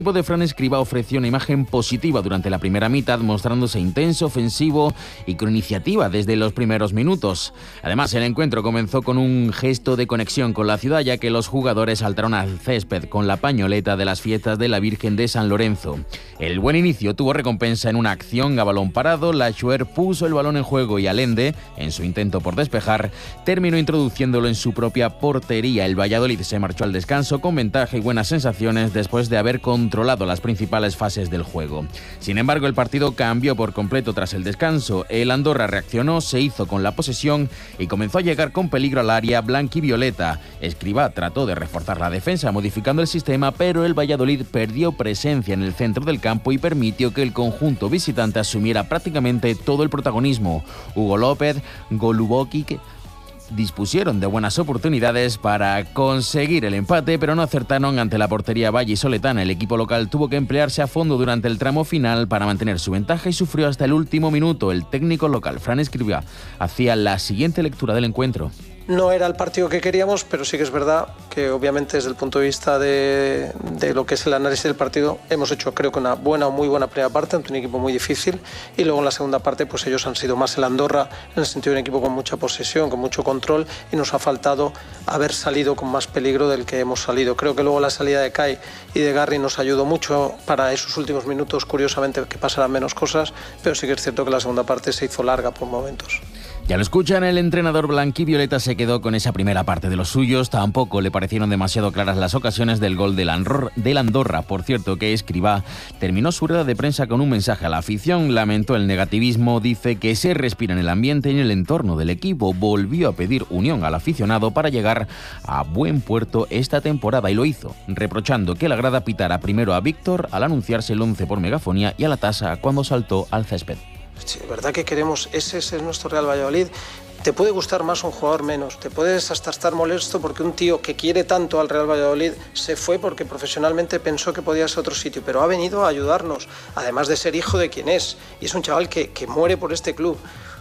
El equipo de Fran Escribá ofreció una imagen positiva durante la primera mitad, mostrándose intenso, ofensivo y con iniciativa desde los primeros minutos. Además, el encuentro comenzó con un gesto de conexión con la ciudad, ya que los jugadores saltaron al césped con la pañoleta de las fiestas de la Virgen de San Lorenzo. El buen inicio tuvo recompensa en una acción a balón parado. Lachuer puso el balón en juego y Allende, en su intento por despejar, terminó introduciéndolo en su propia portería. El Valladolid se marchó al descanso con ventaja y buenas sensaciones después de haber controlado las principales fases del juego. Sin embargo, el partido cambió por completo tras el descanso. El Andorra reaccionó, se hizo con la posesión y comenzó a llegar con peligro al área blanquivioleta. Escribá trató de reforzar la defensa modificando el sistema, pero el Valladolid perdió presencia en el centro del campo y permitió que el conjunto visitante asumiera prácticamente todo el protagonismo. Hugo López, Golubokic dispusieron de buenas oportunidades para conseguir el empate, pero no acertaron ante la portería vallisoletana. El equipo local tuvo que emplearse a fondo durante el tramo final para mantener su ventaja y sufrió hasta el último minuto. El técnico local, Fran Escribá, hacía la siguiente lectura del encuentro. No era el partido que queríamos, pero sí que es verdad que obviamente desde el punto de vista de lo que es el análisis del partido hemos hecho, creo que una buena o muy buena primera parte ante un equipo muy difícil, y luego en la segunda parte pues ellos han sido más el Andorra en el sentido de un equipo con mucha posesión, con mucho control, y nos ha faltado haber salido con más peligro del que hemos salido. Creo que luego la salida de Kai y de Garry nos ayudó mucho para esos últimos minutos, curiosamente que pasaran menos cosas, pero sí que es cierto que la segunda parte se hizo larga por momentos. Ya lo escuchan, el entrenador blanquivioleta se quedó con esa primera parte de los suyos. Tampoco le parecieron demasiado claras las ocasiones del gol del Andorra. Por cierto, que Escribá terminó su rueda de prensa con un mensaje a la afición. Lamentó el negativismo, dice que se respira en el ambiente y en el entorno del equipo. Volvió a pedir unión al aficionado para llegar a buen puerto esta temporada, y lo hizo, reprochando que la grada pitara primero a Víctor al anunciarse el 11 por megafonía y a la tasa cuando saltó al césped. Sí, verdad que queremos, ese es nuestro Real Valladolid. Te puede gustar más un jugador menos, te puedes hasta estar molesto porque un tío que quiere tanto al Real Valladolid se fue porque profesionalmente pensó que podía ser otro sitio, pero ha venido a ayudarnos, además de ser hijo de quien es, y es un chaval que muere por este club.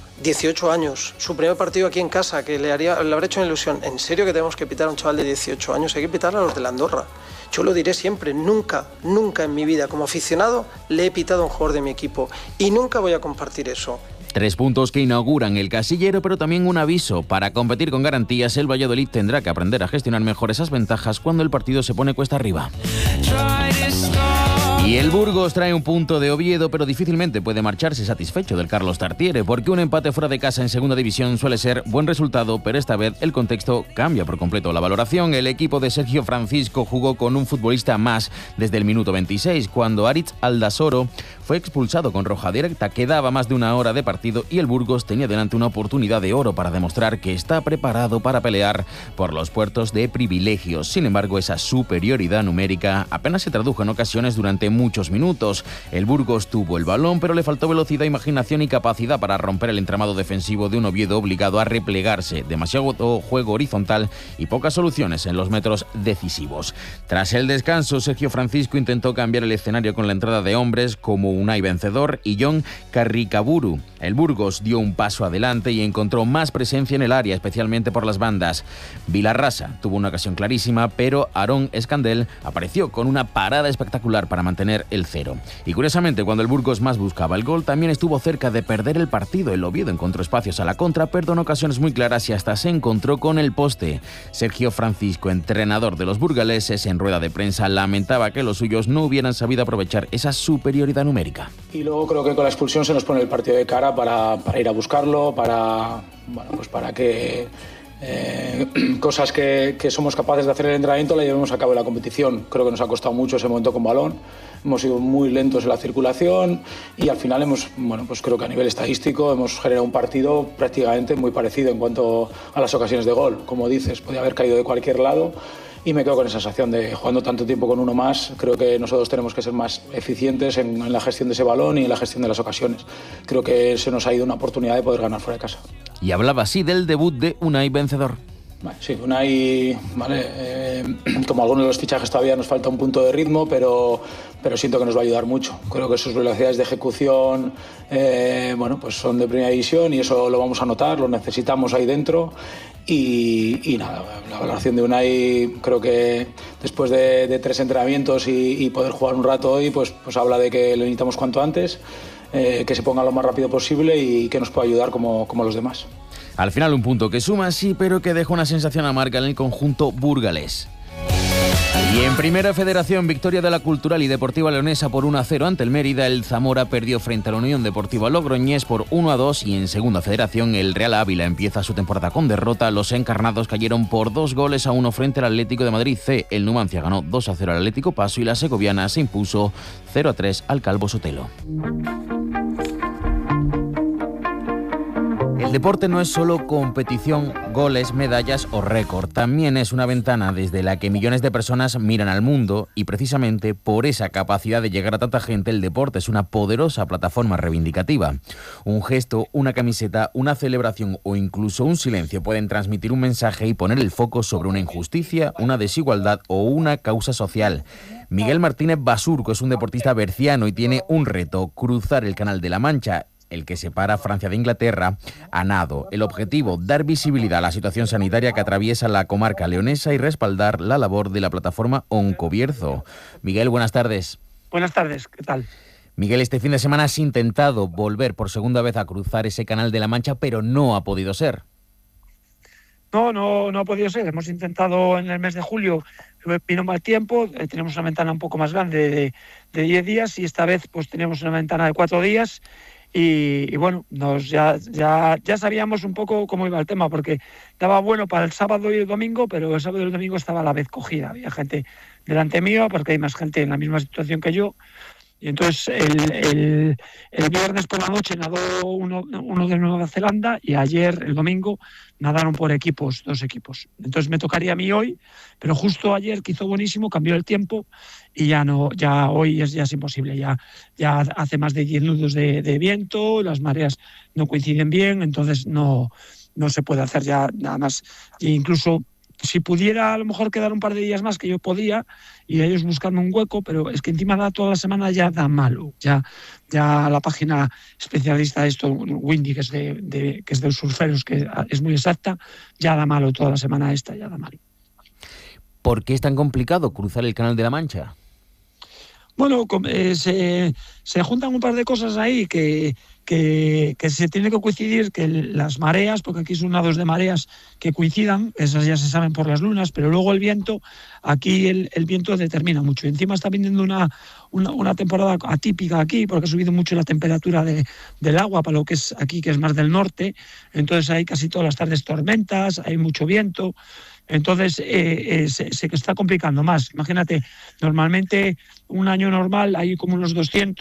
18 años, su primer partido aquí en casa, que le habrá hecho una ilusión. ¿En serio que tenemos que pitar a un chaval de 18 años? Hay que pitar a los de la Andorra. Yo lo diré siempre, nunca en mi vida como aficionado le he pitado a un jugador de mi equipo y nunca voy a compartir eso. 3 puntos que inauguran el casillero, pero también un aviso. Para competir con garantías, el Valladolid tendrá que aprender a gestionar mejor esas ventajas cuando el partido se pone cuesta arriba. Y el Burgos trae un punto de Oviedo, pero difícilmente puede marcharse satisfecho del Carlos Tartiere, porque un empate fuera de casa en segunda división suele ser buen resultado, pero esta vez el contexto cambia por completo la valoración. El equipo de Sergio Francisco jugó con un futbolista más desde el minuto 26, cuando Aritz Aldasoro fue expulsado con roja directa. Quedaba más de una hora de partido y el Burgos tenía delante una oportunidad de oro para demostrar que está preparado para pelear por los puestos de privilegios. Sin embargo, esa superioridad numérica apenas se tradujo en ocasiones durante muchos minutos. El Burgos tuvo el balón, pero le faltó velocidad, imaginación y capacidad para romper el entramado defensivo de un Oviedo obligado a replegarse. Demasiado juego horizontal y pocas soluciones en los metros decisivos. Tras el descanso, Sergio Francisco intentó cambiar el escenario con la entrada de hombres como Unai Vencedor y John Carricaburu. El Burgos dio un paso adelante y encontró más presencia en el área, especialmente por las bandas. Vilarrasa tuvo una ocasión clarísima, pero Aarón Escandel apareció con una parada espectacular para mantener el 0. Y curiosamente, cuando el Burgos más buscaba el gol, también estuvo cerca de perder el partido. El Oviedo encontró espacios a la contra, perdonó ocasiones muy claras y hasta se encontró con el poste. Sergio Francisco, entrenador de los burgaleses, en rueda de prensa lamentaba que los suyos no hubieran sabido aprovechar esa superioridad numérica. Y luego creo que con la expulsión se nos pone el partido de cara para ir a buscarlo, para que cosas que somos capaces de hacer en el entrenamiento la llevemos a cabo en la competición. Creo que nos ha costado mucho ese momento con balón, hemos sido muy lentos en la circulación y al final creo que a nivel estadístico hemos generado un partido prácticamente muy parecido en cuanto a las ocasiones de gol. Como dices, podía haber caído de cualquier lado. Y me quedo con esa sensación de, jugando tanto tiempo con uno más, creo que nosotros tenemos que ser más eficientes en la gestión de ese balón y en la gestión de las ocasiones. Creo que se nos ha ido una oportunidad de poder ganar fuera de casa. Y hablaba así del debut de Unai Vencedor. Sí, Unai, como algunos de los fichajes todavía nos falta un punto de ritmo, pero siento que nos va a ayudar mucho. Creo que sus velocidades de ejecución son de primera división y eso lo vamos a notar, lo necesitamos ahí dentro Y nada, la valoración de Unai, creo que después de 3 entrenamientos y poder jugar un rato hoy, pues habla de que lo necesitamos cuanto antes, que se ponga lo más rápido posible y que nos pueda ayudar como los demás. Al final un punto que suma, sí, pero que deja una sensación amarga en el conjunto burgalés. Y en Primera Federación, victoria de la Cultural y Deportiva Leonesa por 1-0 ante el Mérida. El Zamora perdió frente a la Unión Deportiva Logroñés por 1-2 y en Segunda Federación el Real Ávila empieza su temporada con derrota. Los encarnados cayeron por 2-1 frente al Atlético de Madrid C. El Numancia ganó 2-0 al Atlético Paso y la Segoviana se impuso 0-3 al Calvo Sotelo. El deporte no es solo competición, goles, medallas o récord. También es una ventana desde la que millones de personas miran al mundo y precisamente por esa capacidad de llegar a tanta gente el deporte es una poderosa plataforma reivindicativa. Un gesto, una camiseta, una celebración o incluso un silencio pueden transmitir un mensaje y poner el foco sobre una injusticia, una desigualdad o una causa social. Miguel Martínez Basurco es un deportista berciano y tiene un reto: cruzar el Canal de la Mancha, el que separa Francia de Inglaterra, a nado. El objetivo, dar visibilidad a la situación sanitaria que atraviesa la comarca leonesa y respaldar la labor de la plataforma Oncobierzo. Miguel, buenas tardes. Buenas tardes, ¿qué tal? Miguel, este fin de semana has intentado volver por segunda vez a cruzar ese Canal de la Mancha, pero no ha podido ser. No ha podido ser. Hemos intentado en el mes de julio, vino mal tiempo, tenemos una ventana un poco más grande de 10 días y esta vez pues teníamos una ventana de 4 días. Y bueno, ya sabíamos un poco cómo iba el tema, porque estaba bueno para el sábado y el domingo, pero el sábado y el domingo estaba a la vez cogida. Había gente delante mío, porque hay más gente en la misma situación que yo. Y entonces el viernes por la noche nadó uno de Nueva Zelanda y ayer, el domingo, nadaron por equipos, 2 equipos. Entonces me tocaría a mí hoy, pero justo ayer, que hizo buenísimo, cambió el tiempo y ya hoy es imposible. Ya hace más de 10 nudos de viento, las mareas no coinciden bien, entonces no se puede hacer ya nada más. E incluso si pudiera a lo mejor quedar un par de días más, que yo podía, y ellos buscando un hueco, pero es que encima toda la semana ya da malo. Ya la página especialista de esto, Windy, que es de los surferos, que es muy exacta, ya da malo toda la semana esta, ya da malo. ¿Por qué es tan complicado cruzar el Canal de la Mancha? Bueno, se juntan un par de cosas ahí que se tiene que coincidir, que las mareas, porque aquí son nados de mareas que coincidan, esas ya se saben por las lunas, pero luego el viento, aquí el viento determina mucho. Encima está viniendo una temporada atípica aquí, porque ha subido mucho la temperatura del agua para lo que es aquí, que es más del norte, entonces hay casi todas las tardes tormentas, hay mucho viento. Entonces se está complicando más. Imagínate, normalmente un año normal hay como unos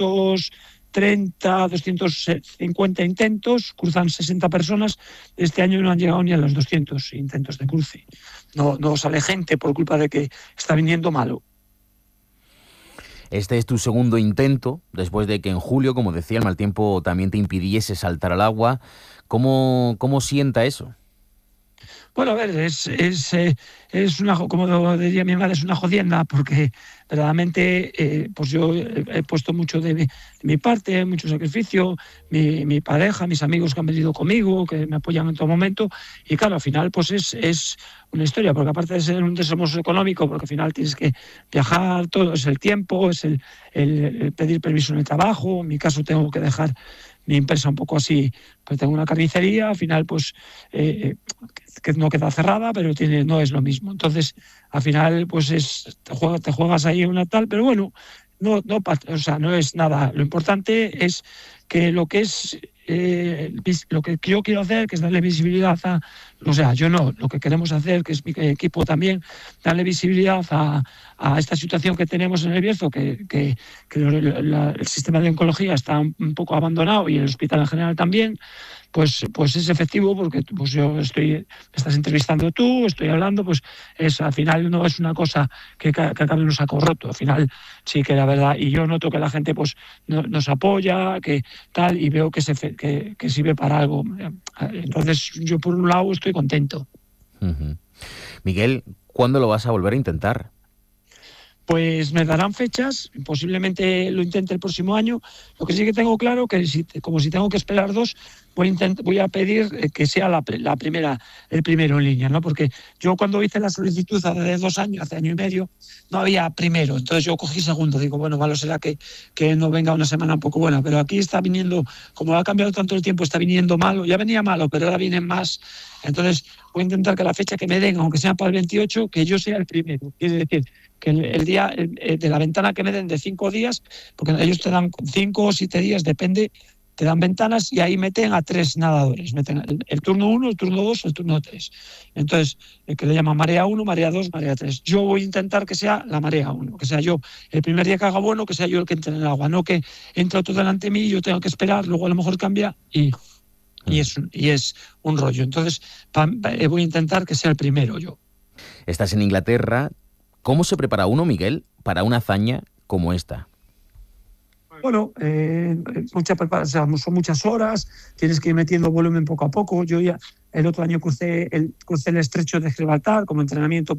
230, 250 intentos, cruzan 60 personas. Este año no han llegado ni a los 200 intentos de cruce. No sale gente por culpa de que está viniendo malo. Este es tu segundo intento, después de que en julio, como decía, el mal tiempo también te impidiese saltar al agua. ¿Cómo sienta eso? Bueno, a ver, es una, como diría mi madre, es una jodienda, porque verdaderamente pues yo he puesto mucho de mi parte, mucho sacrificio, mi pareja, mis amigos que han venido conmigo, que me apoyan en todo momento, y claro, al final pues es una historia, porque aparte de ser un desembolso económico, porque al final tienes que viajar, todo es el tiempo, es el pedir permiso en el trabajo. En mi caso tengo que dejar mi empresa un poco así, pues tengo una carnicería, al final pues que no queda cerrada, pero no es lo mismo. Entonces, al final pues te juegas ahí una tal, pero bueno, no es nada. Lo importante es que lo que yo quiero hacer, que es darle visibilidad lo que queremos hacer, que es mi equipo también, darle visibilidad a esta situación que tenemos en el Bierzo, que el sistema de oncología está un poco abandonado y el hospital en general también. Pues es efectivo, porque pues me estás entrevistando tú, estoy hablando, pues al final no es una cosa que acabe en un saco roto. Al final sí que la verdad, y yo noto que la gente pues nos apoya, que tal, y veo que sirve para algo. Entonces yo por un lado estoy contento. Uh-huh. Miguel, ¿cuándo lo vas a volver a intentar? Pues me darán fechas, posiblemente lo intente el próximo año. Lo que sí que tengo claro que si tengo que esperar 2, voy a pedir que sea el primero en línea, ¿no? Porque yo cuando hice la solicitud hace 2 años, hace año y medio, no había primero, entonces yo cogí segundo. Digo, bueno, malo será que no venga una semana un poco buena, pero aquí está viniendo, como ha cambiado tanto el tiempo, está viniendo malo. Ya venía malo, pero ahora vienen más. Entonces voy a intentar que la fecha que me den, aunque sea para el 28, que yo sea el primero. Quiere decir, que el día de la ventana que me den de 5 días, porque ellos te dan 5 o 7 días, depende, te dan ventanas y ahí meten a 3 nadadores. Meten el turno 1, el turno 2, el turno 3. Entonces, que le llaman marea 1, marea 2, marea 3. Yo voy a intentar que sea la marea 1, que sea yo el primer día que haga bueno, que sea yo el que entre en el agua, no que entre otro delante de mí y yo tengo que esperar, luego a lo mejor cambia y es un rollo. Entonces, voy a intentar que sea el primero yo. Estás en Inglaterra. ¿Cómo se prepara uno, Miguel, para una hazaña como esta? Bueno, mucha preparación, son muchas horas, tienes que ir metiendo volumen poco a poco. Yo ya el otro año crucé el estrecho de Gibraltar como entrenamiento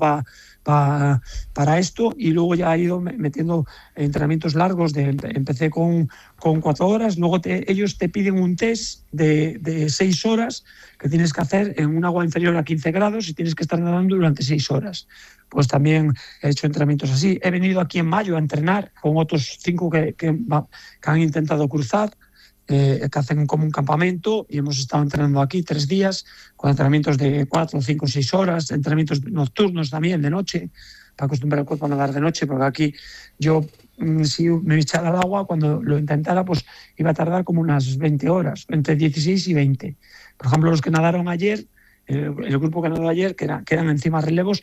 para esto, y luego ya he ido metiendo entrenamientos largos. Empecé con 4 horas, luego ellos te piden un test de 6 horas que tienes que hacer en un agua inferior a 15 grados y tienes que estar nadando durante 6 horas. Pues también he hecho entrenamientos así. He venido aquí en mayo a entrenar con otros 5 que han intentado cruzar, que hacen como un campamento, y hemos estado entrenando aquí 3 días con entrenamientos de 4, 5, 6 horas, entrenamientos nocturnos también, de noche, para acostumbrar el cuerpo a nadar de noche, porque aquí yo, si me echara al agua, cuando lo intentara, pues iba a tardar como unas 20 horas, entre 16 y 20. Por ejemplo, los que nadaron ayer, el grupo que nadó ayer, que eran encima relevos,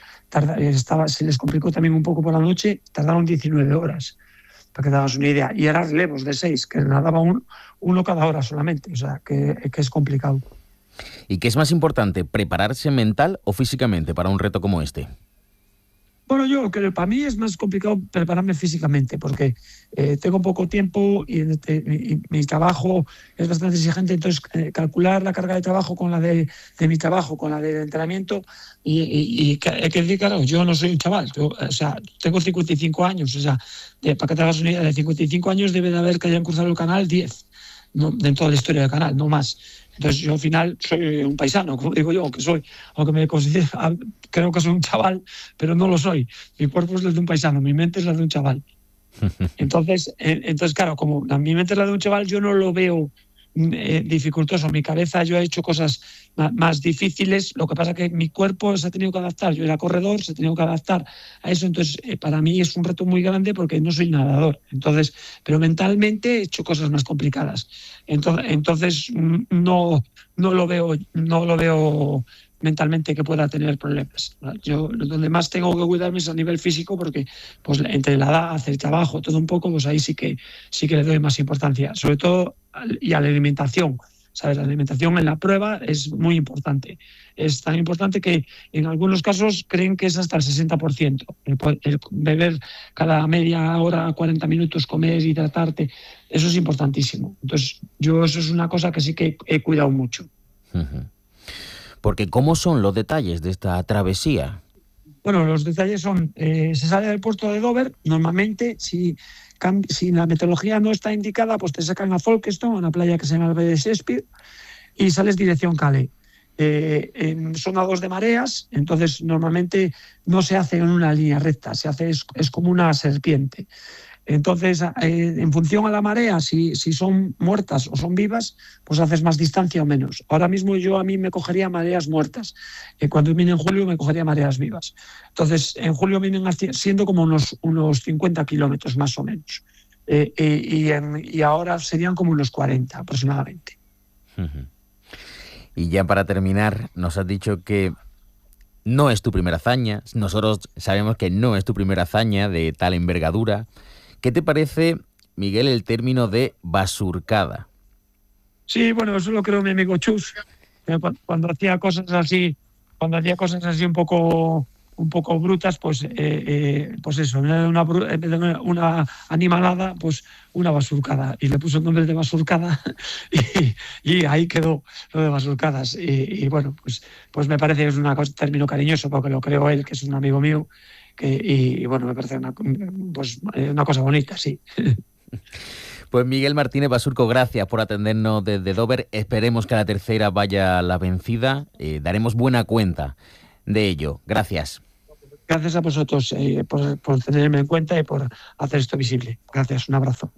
se les complicó también un poco por la noche, tardaron 19 horas, para que te hagas una idea. Y eran relevos de 6, que nadaba uno cada hora solamente, o sea, que es complicado. ¿Y qué es más importante, prepararse mental o físicamente para un reto como este? Bueno, yo creo que para mí es más complicado prepararme físicamente, porque tengo poco tiempo y mi trabajo es bastante exigente. Entonces, calcular la carga de trabajo con la de mi trabajo, con la de entrenamiento, y hay que decir, claro, yo no soy un chaval, o sea, tengo 55 años, o sea, para que te hagas una idea, de 55 años debe de haber que hayan cruzado el canal 10, no, en toda la historia del canal, no más. Entonces yo al final soy un paisano, como digo yo, que soy, aunque me considero, creo que soy un chaval, pero no lo soy. Mi cuerpo es el de un paisano, mi mente es la de un chaval. Entonces claro, como mi mente es la de un chaval, yo no lo veo dificultoso. En mi cabeza yo he hecho cosas más difíciles, lo que pasa es que mi cuerpo se ha tenido que adaptar. Yo era corredor, se ha tenido que adaptar a eso. Entonces para mí es un reto muy grande porque no soy nadador. Entonces, pero mentalmente he hecho cosas más complicadas. Entonces no lo veo mentalmente que pueda tener problemas. Yo donde más tengo que cuidarme es a nivel físico, porque pues entre la edad, el trabajo, todo un poco, pues ahí sí que le doy más importancia, sobre todo, y a la alimentación. ¿Sabes? La alimentación en la prueba es muy importante. Es tan importante que en algunos casos creen que es hasta el 60%. El beber cada media hora, 40 minutos, comer, hidratarte, eso es importantísimo. Entonces, yo eso es una cosa que sí que he cuidado mucho. Porque ¿cómo son los detalles de esta travesía? Bueno, los detalles son, se sale del puerto de Dover, normalmente, si la meteorología no está indicada, pues te sacan a Folkestone, una playa que se llama el Bay de Shakespeare, y sales dirección Calais. Son a 2 de mareas, entonces normalmente no se hace en una línea recta, es como una serpiente. Entonces, en función a la marea, si son muertas o son vivas, pues haces más distancia o menos. Ahora mismo a mí me cogería mareas muertas. Cuando vine en julio me cogería mareas vivas. Entonces, en julio vienen siendo como unos 50 kilómetros más o menos. Y ahora serían como unos 40 aproximadamente. Y ya para terminar, nos has dicho que no es tu primera hazaña. Nosotros sabemos que no es tu primera hazaña de tal envergadura. ¿Qué te parece, Miguel, el término de basurcada? Sí, bueno, eso lo creo mi amigo Chus. Cuando hacía cosas así un poco brutas, pues eso, una animalada, pues una basurcada. Y le puso el nombre de basurcada y ahí quedó lo de basurcadas. Y bueno, pues me parece que es un término cariñoso, porque lo creo él, que es un amigo mío. Y bueno, me parece una cosa bonita, sí. Pues Miguel Martínez Basurco, gracias por atendernos desde Dover. Esperemos que a la tercera vaya la vencida. Daremos buena cuenta de ello. Gracias. Gracias a vosotros por tenerme en cuenta y por hacer esto visible. Gracias, un abrazo.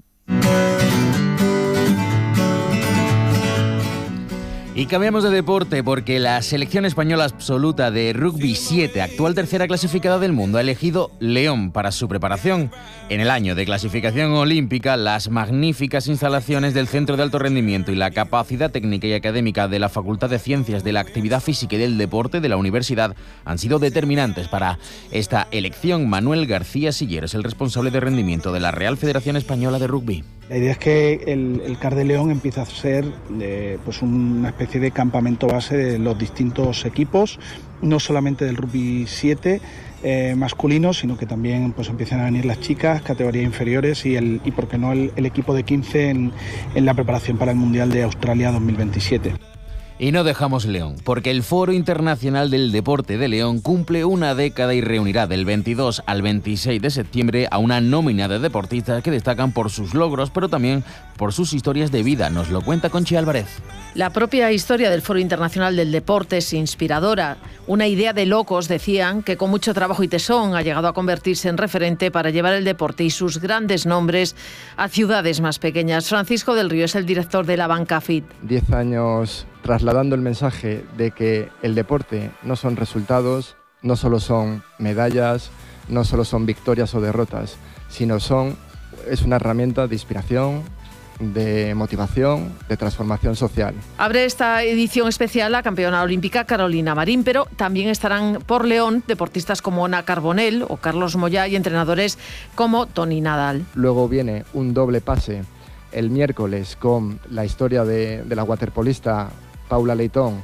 Y cambiamos de deporte porque la selección española absoluta de rugby 7, actual tercera clasificada del mundo, ha elegido León para su preparación. En el año de clasificación olímpica, las magníficas instalaciones del Centro de Alto Rendimiento y la capacidad técnica y académica de la Facultad de Ciencias de la Actividad Física y del Deporte de la Universidad han sido determinantes para esta elección. Manuel García Siller es el responsable de rendimiento de la Real Federación Española de Rugby. La idea es que el CAR de León empieza a ser pues una especie de campamento base de los distintos equipos, no solamente del rugby 7 masculino, sino que también pues empiezan a venir las chicas, categorías inferiores y por qué no el equipo de 15 en la preparación para el Mundial de Australia 2027. Y no dejamos León, porque el Foro Internacional del Deporte de León cumple una década y reunirá del 22 al 26 de septiembre a una nómina de deportistas que destacan por sus logros, pero también por sus historias de vida. Nos lo cuenta Conchi Álvarez. La propia historia del Foro Internacional del Deporte es inspiradora. Una idea de locos, decían, que con mucho trabajo y tesón ha llegado a convertirse en referente para llevar el deporte y sus grandes nombres a ciudades más pequeñas. Francisco del Río es el director de la banca FIT. 10 años trasladando el mensaje de que el deporte no son resultados, no solo son medallas, no solo son victorias o derrotas, sino es una herramienta de inspiración, de motivación, de transformación social. Abre esta edición especial la campeona olímpica Carolina Marín, pero también estarán por León deportistas como Ana Carbonell o Carlos Moyá y entrenadores como Toni Nadal. Luego viene un doble pase el miércoles con la historia de la waterpolista Paula Leitón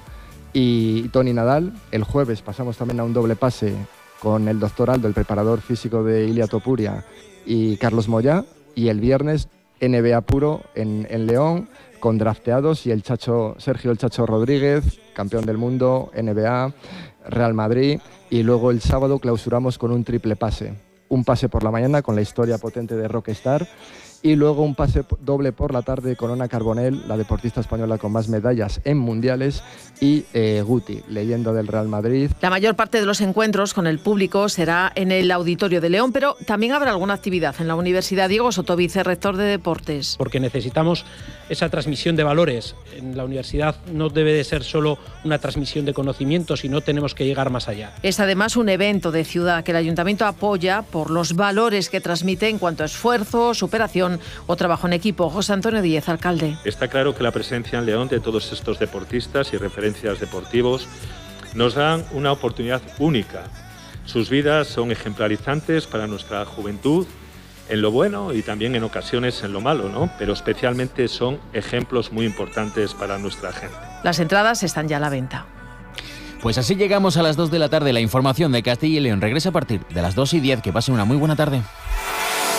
y Toni Nadal. El jueves pasamos también a un doble pase con el doctor Aldo, el preparador físico de Ilia Topuria, y Carlos Moyá. Y el viernes NBA puro en León con drafteados y el Sergio el Chacho Rodríguez, campeón del mundo, NBA, Real Madrid. Y luego el sábado clausuramos con un triple pase. Un pase por la mañana con la historia potente de Rockstar y luego un pase doble por la tarde con Ana Carbonell, la deportista española con más medallas en mundiales, y Guti, leyenda del Real Madrid. La mayor parte de los encuentros con el público será en el Auditorio de León, pero también habrá alguna actividad en la Universidad. Diego Soto, vicerrector de Deportes. Porque necesitamos esa transmisión de valores. En la universidad no debe de ser solo una transmisión de conocimientos, sino tenemos que llegar más allá. Es además un evento de ciudad que el Ayuntamiento apoya por los valores que transmite en cuanto a esfuerzo, superación o trabajo en equipo. José Antonio Díez, alcalde. Está claro que la presencia en León de todos estos deportistas y referencias deportivos nos dan una oportunidad única. Sus vidas son ejemplarizantes para nuestra juventud, en lo bueno y también en ocasiones en lo malo, ¿no? Pero especialmente son ejemplos muy importantes para nuestra gente. Las entradas están ya a la venta. Pues así llegamos a las 2 de la tarde. La información de Castilla y León regresa a partir de las 2:10. Que pasen una muy buena tarde.